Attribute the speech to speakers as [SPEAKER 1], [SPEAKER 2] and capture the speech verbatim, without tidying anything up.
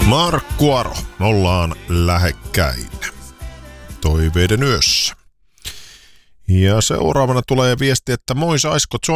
[SPEAKER 1] Markku Aro, me ollaan lähekkäin toiveiden yössä. Ja seuraavana tulee viesti, että moi, saisiko John